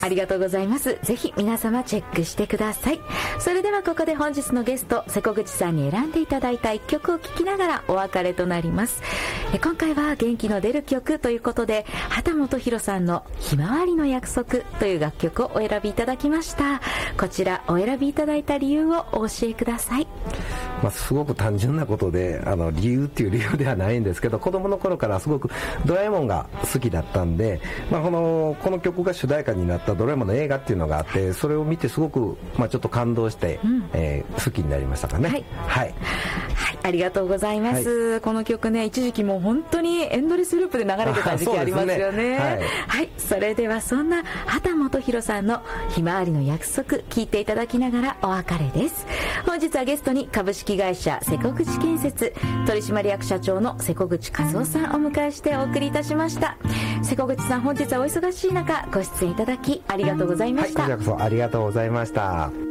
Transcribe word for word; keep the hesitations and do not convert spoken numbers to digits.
ありがとうございます。ぜひ皆様チェックしてください。それではここで本日のゲスト瀬古口さんに選んでいただいた一曲を聴きながらお別れとなります。え今回は元気の出る曲ということで秦基博さんのひまわりの約束という楽曲をお選びいただきました。こちらお選びいただいた理由をお教えください。 まあ、すごく単純なことであの理由っていう理由ではないんですけど、子供の頃からすごくドラえもんが好きだったんで、まあ、このこの曲が主題歌になったドラえもんの映画っていうのがあって、それを見てすごく、まあ、ちょっと感動して、うんえー、好きになりましたかね。はい、はいはい、ありがとうございます、はい、この曲ね一時期もう本当にエンドレスループで流れてた時期ありますよね。はい、はい、それではそんな秦基博さんのひまわりの約束聞いていただきながらお別れです。本日はゲストに株式会社瀬古口建設取締役社長の瀬古口和夫さんをお迎えしてお送りいたしました。瀬古口さん本日はお忙しい中ご出演いただきありがとうございました。 はい、こちらこそありがとうございました。